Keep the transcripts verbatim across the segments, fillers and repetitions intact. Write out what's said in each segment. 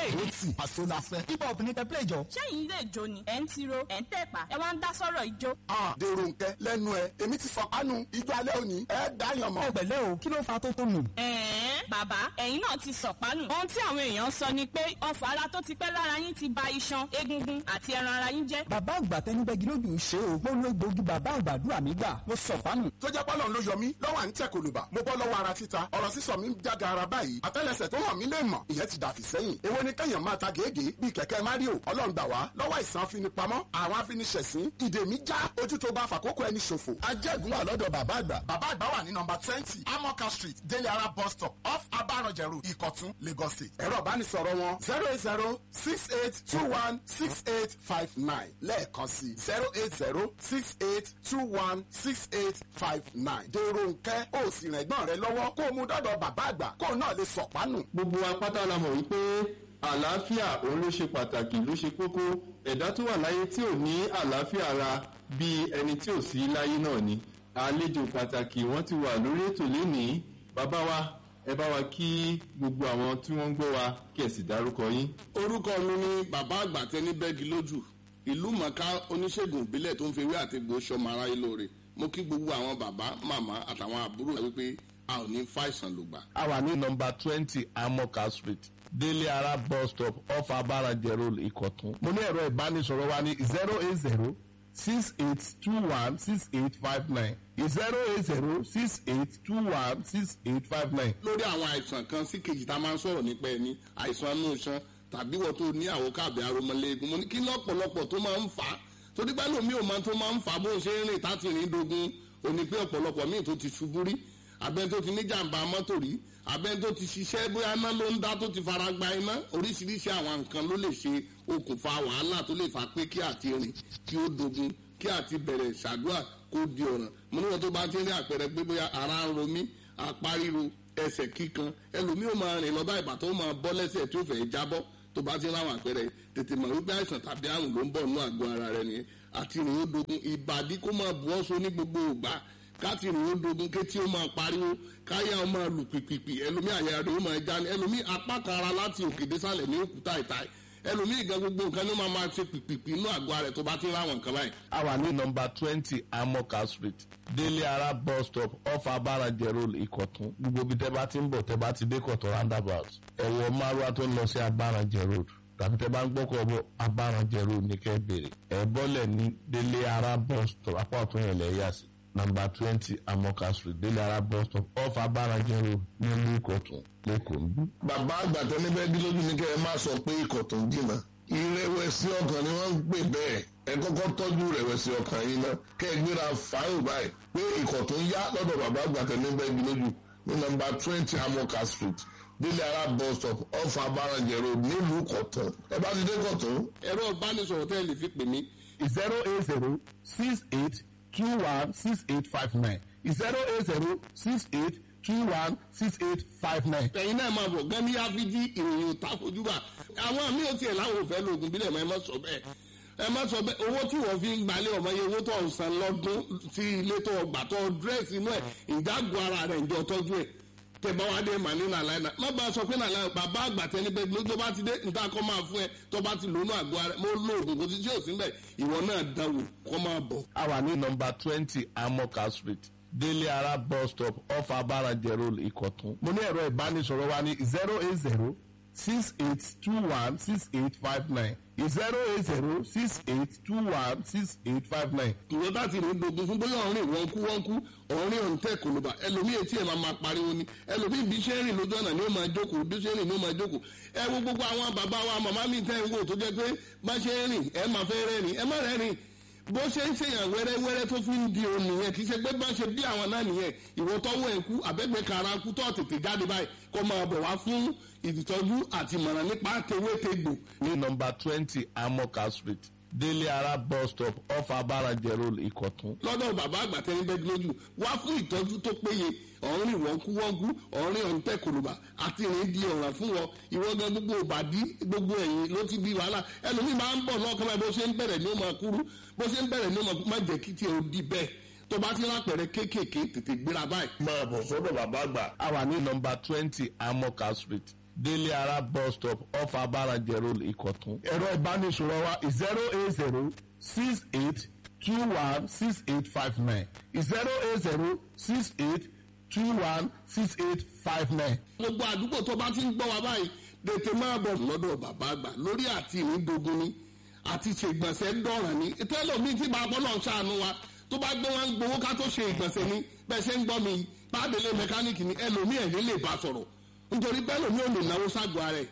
ó tì àṣọ la fẹ́. hip hop ní kẹ́pẹ́ ìjọ. ṣẹ́yìn ilé ìjó ni ẹ̀ ń tiro ẹ̀ ń tẹ̀pá ẹ wá ń dá sọ́rọ̀ ìjó. a dèrò nkẹ lẹ́nu ẹ èmi ti fọ kánú ijó alẹ́ òní ẹ dáyàn mọ́. ọ̀gbẹ̀lẹ̀ o kí ló fa tó tó nù. ẹ̀ẹ́n bàbá ẹ̀yin náà ti sọ̀pánù. ohun tí àwọn èèyàn sọ ni pé ọfà ara tó ti pẹ́ lára yín ti ba iṣan egungun àti ẹran ara yín jẹ́. bàbá àgbà tẹnubẹ́gi lójú ṣe o mo lo egbògi bàbá àgbàdúrà mi gbà mo sọ̀pánù. tó jẹ́ pọ́lọ́n ló yọ mí lọ́wọ́ à ń tẹ̀ kòlùbà mo bọ́ lọ́wọ́ ara títa ọ̀rọ̀ sísọ mi ń jáde ara báyìí àtẹ́lẹsẹ̀ tó hàn mí lè mọ̀ ìyẹn ti dàfí sẹ́yìn èwo ni kẹ́yàn máa ta gèégèé bíi kẹ̀kẹ́ Mario ọlọ́run gbà wá lọ́wọ́ àìsàn afinipamọ́ àwọn afiniṣẹ̀sín ìdè mi já ojú tó bá fàkókò ẹni ṣòfò. ajẹ́gun wà lọ́dọ̀ bàbá àgbà. bàbá àgbà wà ní nọmba twenty amoka street délé ara bus stop off abaranjẹrù ìkọ̀tún Lagos State. ẹ̀rọ ìbánisọ̀rọ̀ wọn zero eight zero six eight two one six eight five nine lẹ́ẹ̀kan sí zero eight zero six eight two one six eight five nine. dèrò nkẹ́ ó sì rìn ẹ̀gbọ́n rẹ lọ́wọ́ kó o mú dọ́dọ̀ bàbá àgbà kó o náà lè sọ̀pánù. gbogbo apáta la mọ̀ wípé àlàáfíà òun ló ṣe pàtàkì ló ṣe kókó ẹ̀dá tó wà láyé tí ò ní àlàáfíà ara bíi ẹni tí ò sí láyé náà ni. àlejò pàtàkì wọ́n ti wà lórí ètò lénìí. bàbá wa ẹ bá wa kí gbogbo àwọn tí wọ́n ń gbọ́ wa kí ẹ sì dárúkọ yín. orúkọ mi ni bàbá àgbà tẹni bẹ́ẹ̀gì lójú ìlú mọ̀ká oníṣègùn ìbílẹ̀ tó ń fi ewé àti egbò ṣọmọ aráyé lóore. mo kí gbogbo àwọn bàbá màmá àtàwọn àbúrò wípé a ò ní fàìsàn lògbà. a wà ní nọmba twenty amoka street délé ara bus stop off abarajẹ road ìkọ̀tún. mo ní ẹ̀rọ ìbánisọ̀rọ̀ wa ní zero eight zero six eight two one six eight five nine zero eight zero six eight two one six eight five nine. lórí àwọn àìsàn kan sí kejì tá a máa ń sọ̀rọ̀ nípa ẹni àìsàn inú iṣan tàbí wọ́n tó ní àwòkábẹ̀ aromọléegun mo ní kí lọ́pọ̀lọpọ̀ tó máa ń fà á torí pé lómi ò máa tó máa ń fà á bó ṣe ń rìn táti rìn dogun òní pé ọ̀pọ̀lọpọ̀ míì tó ti ṣubú rí abẹ́ni tó ti ní jàǹbá mọ́tò rí abẹ́ni tó ti ṣiṣẹ́ bóyá iná ló ń dá tó ti fara gba iná oríṣiríṣi àwọn nǹkan ló lè ṣe okùnfà wàhálà tó lè fà pé kí àti rìn kí ó dogun kí àti bẹ̀rẹ̀ ṣàdúrà kó di ọ̀ràn mo níwọ̀n tó bá ti rí àpẹẹrẹ pé bóyá ara ń ro mí apá ríro ẹsẹ̀ kíkan ẹlòmíì ó máa rìn lọ́ba ìbà tó máa bọ́ lẹ́sẹ̀ tí ó fẹ́ jábọ́ tó bá ti ráwọn àpẹẹrẹ tètè mọ̀ wípé àìsàn tàbí àrùn ló ń bọ̀ nínú àgọ́ ara rẹ nìyẹn àti rìn ó dogun ìbàdí kó máa bu ọ́ so ní gbogbo ìgbà káti rìn ó dogun kétí ó máa pariwo káyà ó máa lù pìpìpì ẹlòmíì àyà rẹ̀ ó máa já ní ẹlòmíì apá kan ara láti òkè désàlẹ̀ ní òkúta ìta ẹlòmíì gan gbogbo nǹkan ló máa máa ṣe pìpìpì inú àgọ́ ara rẹ̀ tó bá ti ráwọn nǹkan báyìí. a wà ní nọmba twenty amoka street délé ara bus stop off abarajẹ road ìkọ̀tún gbogbo ibi tẹ́ bá ti ń bọ̀ tẹ́ bá ti dé kọ̀tún roundabout ẹ̀wọ̀ márùwá tó ń lọ sí abarajẹ road tàbí tẹ́ bá ń gbọ́kọ̀ bọ̀ abarajẹ road ní kẹ́ bèrè ẹ̀ bọ́lẹ̀ ní délé ara bus stop apá ọ̀tún yẹn lẹ̀ yà sí nọmba twenty amoka street délé ara bus stop off abarajẹ road nílùú ìkọ̀tún lẹ́kọ̀ọ́ nbí. bàbá àgbà tẹ́lẹ̀ bẹ́ẹ̀ dín lójú ní kẹ́ ẹ má sọ pé ìkọ̀tún jìnnà ìrẹ̀wẹ̀sì ọkàn ni wọ́n ń pè bẹ́ẹ̀ ẹ kọ́kọ́ tọ́jú ìrẹ̀wẹ̀sì ọkàn yìí náà kẹ́ ẹ gbéra fáyọ̀ báyìí pé ìkọ̀tún yá lọ́dọ̀ bàbá àgbà tẹ́lẹ̀ bẹ́ẹ̀ dín lójú ní nọmba twenty amoka street délé ara bus stop off abarajẹ road nílùú ìkọ̀tún ẹ bá ti dé ìkọ̀tún. ẹ̀rọ ìbánisọ̀rọ̀ tẹ́ ẹ lè fi pè mí zero eight zero six eight two one six eight five nine zero eight zero six eight two one six eight five nine. ẹ̀yin náà máa bọ̀ gán ní áfíjí ìròyìn òtá fojúbà àwọn míì ò tiẹ̀ láwọn òfẹ́ lóògùn bílẹ̀ mọ́ ẹ má sọ bẹ́ẹ̀ ẹ má sọ bẹ́ẹ̀ owó tí wọ́n fi ń gbalẹ̀ ọmọ yẹn owó tó ń san lọ́dún sí ilé tó gbà tó dírẹ́sì inú ẹ̀ ìdágọ́ ara rẹ̀ ìjọ tọ́jú ẹ̀ tẹ̀bá wa dé mà ní nàlá ẹ̀ má bá a sọ pé nàlá bàbá àgbà tẹni bẹ́ẹ̀ ló tó bá ti dé nta kọ́ máa fún ẹ tó bá ti lónú àgọ́ ara mo lo oògùn kò sí tí ò sí bẹ́ẹ̀ ìwọ náà dánwò kọ́ máa bọ̀. a wà ní nọmba twenty amoka street délé ara bus stop off abarajẹ road ìkọ̀tún. mo ní ẹ̀rọ ìbánisọ̀rọ̀ wa ní zero eight zero six eight two one six eight five nine zero eight zero six eight two one six eight five nine. ìwọ bá ti rìn dogun fún bóyá ọ̀rìn wọ́n kú wọ́n kú ọ̀rìn ọ̀ǹtẹ̀ kòlùbà ẹlòmíì etí ẹ̀ máa máa pariwo ni ẹlòmíì bí ṣe ń rìn lójú ọ̀nà ni ó máa jókòó bí ṣe ń rìn ni ó máa jókòó ẹ wo gbogbo àwọn bàbá wa màmá mi tẹ́ ń wò tó jẹ́ pé bá ṣe ń rìn ẹ máa fẹ́ rẹ́rìn ẹ má rẹ́rìn bó ṣe ń ṣèyàn wẹ́rẹ́wẹ́rẹ́ tó fi ń di òun nìyẹn kì í ṣe pé bá ṣe bí àwọn náà nìyẹn ìwọ tọ́wọ́ ẹ̀ kú àbẹ́gbẹ́ kara kú tó tètè jáde báyìí kó máa bọ̀ wá fún ìtọ́jú àti ìmọ̀ràn nípa tewétegbò. ní nọmba twenty amoka street délé ara bus stop off abarajẹ road ìkọ̀tún. lọ́dọ̀ bàbá àgbà tẹ́ni bẹ́ẹ̀ lójú wá fún ìtọ́jú tó péye ọ̀rìn wọ́nkúwọ́nkú ọ̀rìn ọ̀ǹtẹ̀ kòlùbà àti ìrìn di ọ̀ràn fún wọn ìwọ́gán gbogbo òbàdí gbogbo ẹ̀yìn ló ti di wàhálà ẹlòmíì máa ń bọ̀ lọ́kàn báyìí bó ṣe ń bẹ̀rẹ̀ ní ó máa kúrú bó ṣe ń bẹ̀rẹ̀ ní ó máa jẹ́ kí tiẹ̀ ó di bẹ́ẹ̀ tó bá ti lápẹ̀rẹ̀ kéékèèké tètè gbéra báyìí. máa bọ̀ sọ́dọ̀ bàbá àgbà. a wà ní nọmba twenty amoka street délé ara bus stop off abarajẹ road ìkọ̀tún. ẹ̀rọ ìbánisọ̀rọ̀ wa zero eight zero six eight two one six eight five nine zero eight zero six eight two one six eight five nine. gbogbo àdúgbò tó bá ti ń gbọ́ wa báyìí tètè máa bọ̀ lọ́dọ̀ bàbá àgbà lórí àti ìrìndògún ni àti ṣègbọ̀nsẹ̀ dọ̀ràn ni tẹ́lọ̀mí tí bàbá náà ṣàánú wa tó bá gbé wọn gbowó ká tó ṣe ìgbọ̀nsẹ̀ ni bẹ́ẹ̀ ṣe ń gbọ́ mi pàdélé mẹkáníìkì ni ẹlòmí ẹ̀yìn lè bá sọ̀rọ̀ nítorí bẹ́ẹ̀ lòmí ò lè náwó ságọ́ ara ẹ̀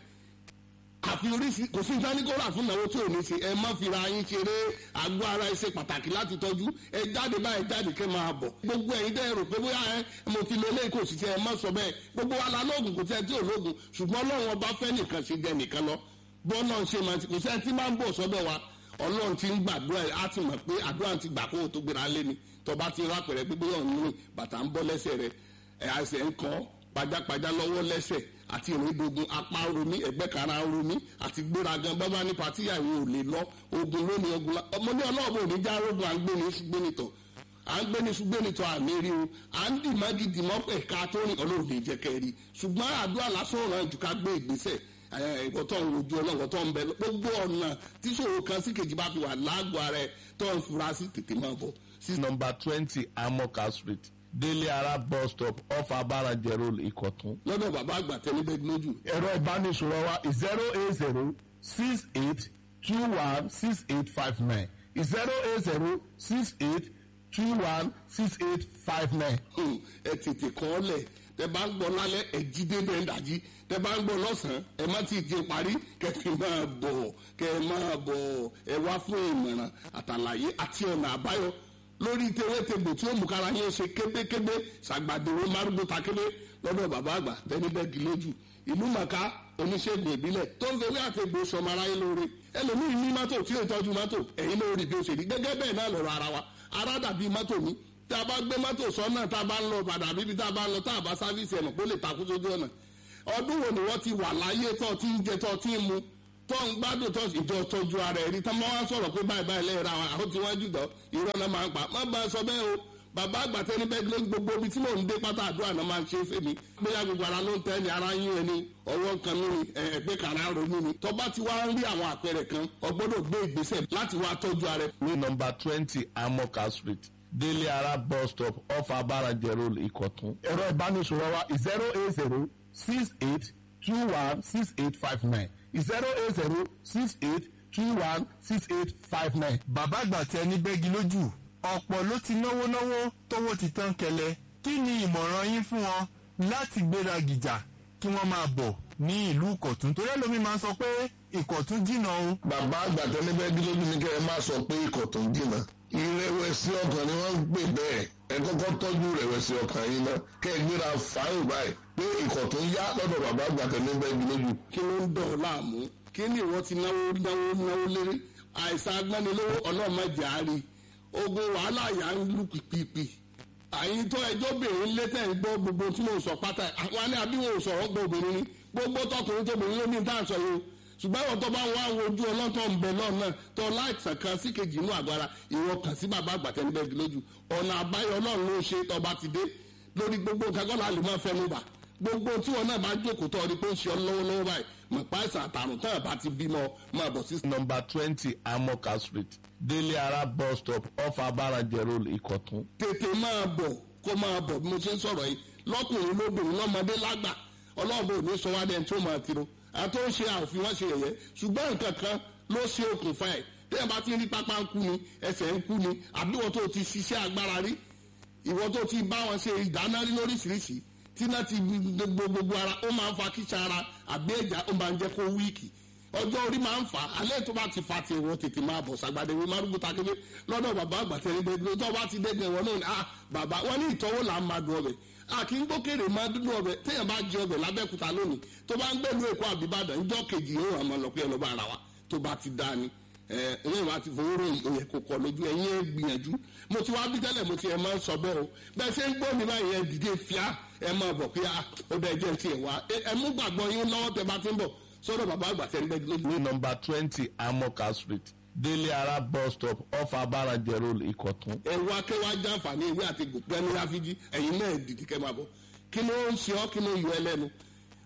àfi oríṣi kò sí ìdánikọ́ra fún ìnáwó tí ò ní ṣe ẹ má fira yín ṣeré àgọ́ ara ẹ ṣe pàtàkì láti tọ́jú ẹ jáde báyìí jáde kẹ́ máa bọ̀ gbogbo ẹ̀yin dẹ́ rò pé bóyá ẹ mo ti lo eléyìí kò sì ṣe ẹ má sọ bẹ́ẹ̀ gbogbo wa la lóògùn kò sí ẹ tí ò lóògùn ṣùgbọ́n ọlọ́run ọba fẹ́ nìkan ṣe jẹ nìkan lọ bọ́ọ̀lù ṣe máa ti kò sí ẹ tí máa ń bọ̀ sọ́dọ̀ wa ọlọ́run ti ń gbàdúrà á ti mọ̀ pé àdúrà ti gbà kó o tó gbéra lé ni tọba ti rápẹ̀rẹ̀ pé bóyá òun bàtà ń bọ́ lẹ́sẹ̀ rẹ̀ ẹ̀ àṣẹ ń kọ́ pajápajá lọ́wọ́ lẹ́sẹ̀ àti ìrìndògùn apá romi ẹgbẹ́ kara romi àti gbéragan bábá ní patíyà ìwé ò lè lọ ogun lónìí ogun la ọmọ ní ọlọ́ọ̀bù òní já rogun à ń gbé ní ṣùgbẹ́nitọ̀ à ń gbé ní ṣùgbẹ́nitọ̀ àmì rí o à ń dì má gidi mọ́ ẹ̀ka tó rìn ọlọ́run lè jẹ́ kẹ́rì ṣùgbọ́n àdúrà lásán ọ̀ràn jù ká gbé ìgbésẹ̀ ìwọ tó ń wojú ọlọ́wọ́ tó ń bẹ gbogbo ọ̀nà tí ṣòro kan sí kejì bá fi wà lágọ̀ọ́ ara ẹ̀ tó ń fura sí tètè máa bọ̀. number twenty amoka street délé ara bus stop off abarajẹ road ìkọ̀tún. lọ́dọ̀ bàbá àgbà tẹ́lẹ̀ lójú. ẹ̀rọ ìbánisọ̀rọ̀ wa zero eight zero six eight two one six eight five nine zero eight zero six eight two one six eight five nine. ẹ tètè kọ́ ọ lẹ̀ tẹ bá ń gbọ́ lálẹ́ ẹ jí dédé ń dàjí tẹ bá ń gbọ́ lọ́sàn-án ẹ má ti jẹ parí kẹfì máa bọ̀ kẹ máa bọ̀ ẹ wá fún ìmọ̀ràn àtàlàyé àti ọ̀nà àbáyọ lórí tewétegbò tí ó mú kára yín ṣe kébékébé ṣàgbàdéwé márùgbó takébé lọ́dọ̀ bàbá àgbà tẹ́nibẹ́gì lójú ìlú màkà oníṣègùn ìbílẹ̀ tó ń fewé àtẹ̀gbò sọmọ aráyé lóore ẹlòmíì ní mọ́tò tí ó tọ́jú mọ́tò ẹ̀yin lórí bí ó ṣe rí gẹ́gẹ́ bẹ́ẹ̀ náà lọ́rọ̀ ara wa ara dàbí mọ́tò mi tá a bá gbé mọ́tò sọ́nà tá a bá ń lọ padà bíbí tá a bá ń lọ tá a bá sáfíìsì ẹ̀nà kó lè takú sójú ọ̀nà ọdún wo ni wọ́n ti wà láyé tó ti ń jẹ tó ti ń mu tó ń gbádùn tó ìjọ tọ́jú ara ẹ̀rí tá máa wá sọ̀rọ̀ pé báyìí báyìí lẹ́yìn ra àwọn tí wọ́n jùlọ irọ́ náà máa ń pa má bá a sọ bẹ́ẹ̀ o bàbá àgbà tẹ́ni bẹ́ẹ̀ ló ń gbogbo ibi tí mò ń dé pátá àdúrà náà máa ń ṣe é fèmí bóyá gbogbo ara ló ń tẹ́ ni ara yín ẹni ọwọ́ kan ní ẹgbẹ́ kàrá ronú ni tó bá ti wá ń rí àwọn àpẹẹrẹ kan o gbọ́dọ̀ gbé ìgbésẹ̀ láti wá tọ́jú ara ẹ. ní number twenty amoka street délé ara bus stop off abarajẹ road ìkọ̀tún. ẹ̀rọ ìbánisọ̀rọ̀ wa zero eight zero six eight two one six eight five nine zero eight zero six eight two one six eight five nine. bàbá àgbà tẹ ní bẹ́gi lójú ọ̀pọ̀ ló ti náwó náwó tówó ti tán kẹlẹ̀ kí ni ìmọ̀ràn yín fún wọn láti gbéra gìjà kí wọ́n máa bọ̀ ní ìlú ìkọ̀tún torí ẹlòmíín máa ń sọ pé ìkọ̀tún jìnnà o. bàbá àgbà tẹ ní bẹ́gi lójú ni kẹ́ ẹ máa sọ pé ìkọ̀tún jìnnà ìrẹ̀wẹ̀sì ọkàn ni wọ́n ń pè bẹ́ẹ̀ ẹ kọ́kọ́ tọ́jú ìrẹ̀wẹ̀sì ọkàn yín náà kẹ́ ẹ gbéra fáyọ̀ báyìí pé ìkọ̀tún yá lọ́dọ̀ bàbá àgbà tẹ ní bẹ́gi lójú. kí ló ń dọ̀ ọ́ láàmú kí ni ìwọ ti náwó náwó náwó lérí àìsàn agbánilówó ọlọ́mọdé àárí ogun wàhálà yà ń lù pìpìpì àyìn tó ẹjọ́ bèrè létẹ̀ ń gbọ́ gbogbo tí mo sọ pátá àwọn alẹ́ àbí wọn ò sọ̀rọ̀ gbọ́ obìnrin ni gbogbo tọkùnrin tóbìnrin ló ní tá à ń sọ yìí o ṣùgbọ́n ìwọ tó bá ń wá ojú ọlọ́tọ̀ ń bẹ lọ́nà tó láìsàn kan sí kejì inú àgbára ìwọ kàn sí bàbá àgbàtẹ́nibẹ́gi lójú ọ̀nà àbáyọ ọlọ́run ló ṣe tọba ti dé lórí gbogbo kagọ́lá lè máa fẹ́ mú bà gbogbo tí wọn náà bá jókòó tọ́ ọ ní pé ń ṣe ọ lọ́wọ́lọ́wọ́ báyìí mọ̀ pa àìsàn àtàrùn tán àbá ti bímọ máa bọ̀ sí. number twenty amoka street délé ara bus stop off abarajẹ road ìkọ̀tún. tètè máa bọ̀ kó máa bọ̀ bí mo ṣe ń sọ̀rọ̀ yìí lọ́kùnrin lóbìnrin lọ́mọdé lágbà ọlọ́ọ̀bẹ ò ní sọ wá dẹ́n tí ó máa tiro àtó ń ṣe àfihàn wọn ṣe yẹ̀yẹ́ ṣùgbọ́n nǹkan kan ló ṣe okùnfà ẹ̀ tẹ́yà bá ti rí pápá ń kú ni ẹsẹ̀ ń kú ni àbí ìwọ tó ti ṣiṣẹ́ agbára rí ìwọ tó ti bá wọn ṣe ìdáná rí lóríṣiríṣi tí náà ti gbogbo gbogbo ara ó máa ń fa kíṣà ara àbí ẹ̀já ó máa ń jẹ́ kó wíìkì ọjọ́ orí máa ń fà á alẹ́ tó bá ti fa ti ìwọ tètè máa bọ̀ sàgbàdé ìwé márùn kúta kébé lọ́dọ̀ bàbá àgbà tẹ̀lé gbẹgbẹ tó bá ti dẹ́gbẹ̀ wọn náà ni ah bàbá wọn ní ìtọ́wò là ń máa dùn ọbẹ̀ a kì í gbókèrè máa dúdú ọbẹ̀ téèyàn bá jẹ ọbẹ̀ lábẹ́kúta lónìí tó bá ń gbẹ̀lú èkó àbíbàdàn ńjọ́ kejì yóò hàn máa lọ pé ẹ lọ bá ara wa tó bá ti dá ni ẹ ẹ̀yìn wa ti fowó ròyìn òye kò kọ lójú ẹ̀yìn ẹ̀ gbìyànjú mo ti wá bí tẹ́lẹ̀ mo ti ẹ̀ máa ń sọ bẹ́ẹ̀ o bẹ́ẹ̀ ṣe ń gbọ́ mi báyìí ẹ dìde fíà ẹ máa bọ̀ pé ó bẹ́ẹ̀ jẹ́ ti ẹ̀ wá ẹ mú gbàgbọ́ yín lọ́wọ́ tẹ bá ti ń bọ̀ sọ́dọ̀ bàbá àgbà tẹ́ ń bẹ́ẹ̀ lójú. ní nọmba twenty amoka street délé ara bus stop off abarajẹ road ìkọ̀tún. ẹ wá kẹ́ wá jàǹfààní ìwé àti gòpẹ́ ní ráfíjì ẹ̀yin náà dìde kẹ́ máa bọ̀ kí ló ń ṣe ọ́ kí ló ń yọ ẹ lẹ́nu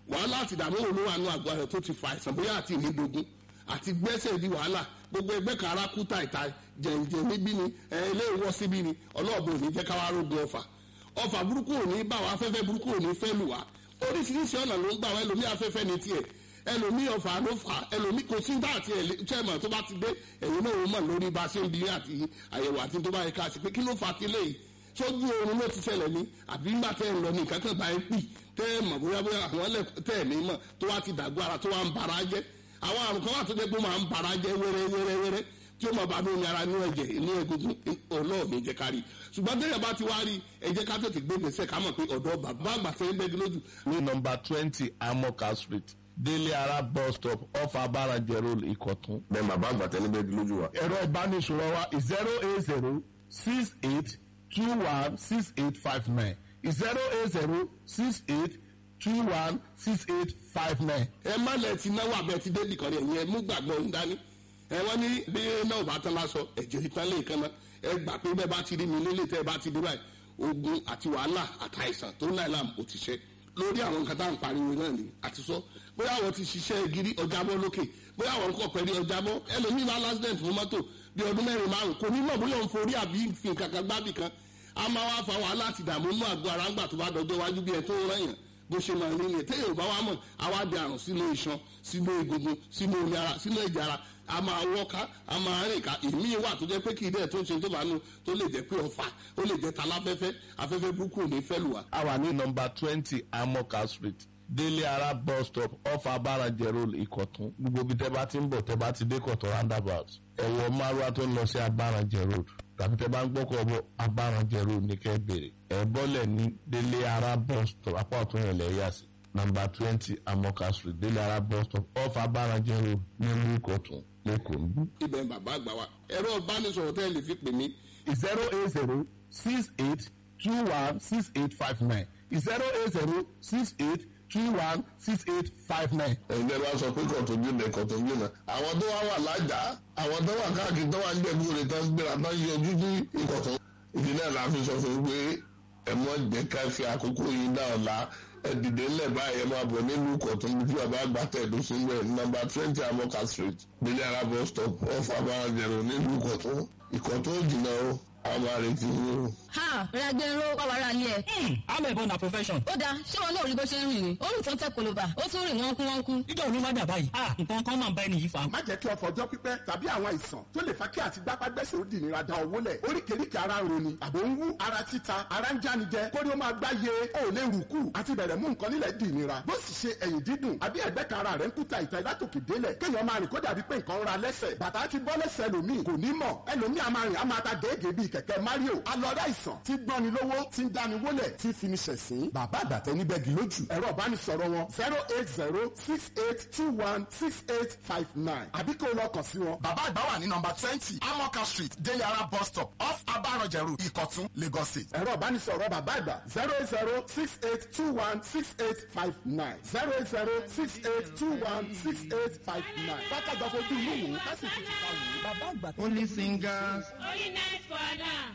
wàhálà àti ìdààmú wo ló wà nínú àgọ́ rẹ̀ tó ti fa àìsàn bóyá àti ìnídogun àti gbẹ́sẹ̀ di wàhálà gbogbo ẹgbẹ́ kan ara kú tàìta jẹ̀ǹjẹ̀ níbí ni ilé ìwọ́ síbí ni ọlọ́ọ̀bù ò ní jẹ́ káwá rógun ọfà ọfà burúkú ò ní bá wa afẹ́fẹ́ burúkú ò ní fẹ́ lù wá oríṣiríṣi ọ̀nà ló ń gbà wá ẹlòmí afẹ́fẹ́ ní tiẹ̀ ẹlòmí ọfà ló fà ẹlòmí kò sí bá àti ẹ̀lẹ́tẹ̀mọ̀ tó bá ti dé ẹ̀yìn náà ó mọ̀ lórí bá a ṣe ń bi àti àyẹ̀wò àti tó bá yẹ ká sí pé kí ló fà ti léyìí sójú oorun ló ti ṣẹlẹ̀ ní àbí ńgbà tẹ́ ẹ̀ lọ ní nǹkan kan bá ẹ pì tẹ́ ẹ mọ̀ bóyá bóyá àwọn ẹlẹ́ tẹ́ ẹ̀ ní mọ̀ tó wá ti dàgbọ́ ara tó wá ń bara jẹ́ àwọn àrùn kan wà tó jẹ́ pé ó máa ń bara jẹ́ wẹ́rẹ́ wẹ́rẹ́ wẹ́rẹ́ tí ó máa bá ní ara ní ẹ̀jẹ̀ ní egungun ọlọ́ọ̀ni jẹ́ ká rí ṣùgbọ́n tẹ́lẹ̀ bá ti wá rí ẹ jẹ́ ká tètè gbé gbèsè ká mọ̀ pé ọ̀dọ́ bàbá àgbà tẹ́ ń bẹ́gi lójú. ní nọ́mbà twenty amoka street délé ara bus stop off abarajẹ road ìkọ̀tún. bẹ́ẹ̀ bàbá àgbà tẹ́ ń bẹ́gi lójú wa. ẹ̀rọ ìbánisọ̀rọ̀ wa zero eight zero six eight two one six eight five nine zero eight zero six eight two one six eight five nine. ẹ má lẹ ti náwó abẹ ti débì kan yẹn ẹ mú gbàgbọ́ ń dání ẹ wọ́n ní bí náà bá tán lásọ ẹ̀jẹ̀ ìtàn lè kan náà ẹ gbà pé bẹ́ẹ̀ bá ti rí mi lélẹ̀ tẹ́ ẹ bá ti dé báyìí ogun àti wàhálà àtàìsàn tó ń láìláàmù ò ti ṣe lórí àwọn nǹkan tá à ń pariwo náà ni àti sọ bóyá àwọn ti ṣiṣẹ́ gírí ọjàbọ́ lókè bóyá àwọn nǹkan pẹ̀lú ọjàbọ́ ẹlòmíì bá lásìdẹ̀ntì fún mọ́tò bí ọdún mẹ́rin márùn kò ní mọ̀ bóyá òun forí àbí fi nǹkan kan gbábì kan a máa wá fa wàhálà àti ìdààmú inú àgọ́ ara ńgbà tó bá dọjọ́ iwájú bí ẹ tó ń rẹ̀yàn bó ṣe máa rí ni téèyàn ò bá wá mọ̀ àwa di àrùn sínú iṣan sínú egungun sínú omi ara sínú ẹ̀jẹ̀ ara a máa wọ́ká a máa rìn ká èmi wà tó jẹ́ pé kì í dẹ̀ tó ń ṣe tó máa nu tó lè jẹ́ pé ọ̀fà ó lè jẹ́ taláfẹ́fẹ́ afẹ́fẹ́ burúkú ò ní fẹ́ lù wá. a wà ní nọ́mbà twenty amoka street délé ara bus stop off abarajẹ road ìkọ̀tún gbogbo ibi tẹ́ bá ti ń bọ̀ tẹ́ bá ti dé kọ̀tún roundabout ẹ̀wọ̀ márùwá tó ń lọ sí abarajẹ road tàbí tẹ́ bá ń gbọ́kọ̀ bọ̀ abarajẹ road ní kẹ́ bèrè ẹ̀ bọ́lẹ̀ ní délé ara bus stop apá ọ̀tún yẹn lẹ̀ yà sí nọ́mbà twenty amoka street délé ara bus stop off abarajẹ road ní ìlú ìkọ̀tún lẹ́kọ̀ọ́ níbí. ibẹ̀ bàbá àgbà wa ẹ̀rọ ìbánisọ̀rọ̀ tẹ́ ẹ lè fi pè mí. zero eight zero six eight two one six eight five nine zero eight zero six eight two one six eight five nine. ẹ̀yin bá sọ pé kọ̀tún jùlọ kọ̀tún jùlọ àwọn tó wá wà lájà àwọn tó wà káàkiri tó wà ń jẹ̀bú rẹ̀ tó ń gbéra tó ń yọjú sí ìkọ̀tún. ìdílé la fi sọ fún pé ẹ mọ̀ jẹ́ ká fi àkókò yìí dá ọ̀la ẹ dìde ńlẹ̀ báyìí ẹ máa bọ̀ nílùú kọ̀tún bí tí bàbá àgbà tẹ̀dó sí ń bẹ̀ nọ́mbà twenty amoka street délé ara bus stop off abarajẹ̀rò nílùú kọ̀tún ìkọ̀tún jìnnà o àwọn àrètí yìí o. ha ragbero wàwàrà ni ẹ. I'm a born a profession. ó dáa ṣé wọn náà rí bó ṣe ń rìn ni ó rìn tán tẹ koloba ó tún rìn wọ́nkú wọ́nkú. ìjọ òní má dà báyìí. ah nǹkan kan máa ń bá ẹni yìí fa. má jẹ́ kí ọ̀fọ̀ ọjọ́ pípẹ́ tàbí àwọn àìsàn tó lè fa kí àti gbápágbẹ́sẹ̀ ó dìnira da owó lẹ̀ oríkèéríkèé ara ń roni àbò ń wú ara títa ara ń jánijẹ kórí ó máa gbáyé ó lè rùkú àti bẹ̀rẹ̀ mú nǹkan nílẹ̀ dìnira bó sì ṣe ẹ̀yìn dídùn àbí ẹ̀gbẹ́ kan ara rẹ̀ ń kúta ìta látòkè délẹ̀ kéèyàn máa rìn kó dàbí pé nǹkan ń ra lẹ́sẹ̀ bàtà ti bọ́ lẹ́sẹ̀ ẹlòmíì kò ní mọ̀ ẹlòmíì a máa rìn a máa ta gèégèé bíi kẹ̀kẹ́ Mario alọ́dá ìsàn tí gbọ́ni lówó tí ń dáni wólẹ̀ tí fi ni ṣẹ̀sín bàbá àgbàtẹ́ níbẹ̀ gì lójú ẹ̀rọ ìbánisọ̀rọ̀ wọn zero eight zero six eight two one six eight five nine àbí kó lọ kàn sí wọn. bàbá àgbà wà ní nọ́mbà twenty amoka street délé ara bus stop off abarajẹ road ìkọ̀tún Lagos State. ẹ̀rọ ìbánisọ̀rọ̀ bàbá àgbà zero eight zero six eight two one six eight five nine zero eight zero six eight two one six eight five nine. pátájọ fojú inú wò ó kásì fi ti ká wò ó. bàbá àgbà tó Only singers. Only nice for now.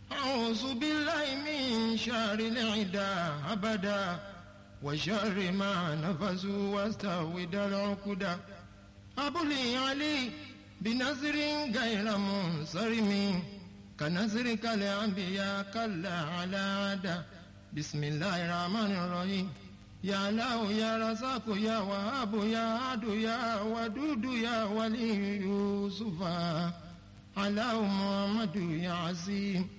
أعوذ بالله من شر العدا أبدا وشر ما نفسوا واستود العقدا أبلي علي بنصر غير منصرم كنصرك الأنبياء كلا على عدا بسم الله الرحمن الرحيم يا الله يا رزاق يا وهاب يا عد يا ودود يا ولي يوسف على محمد يا عظيم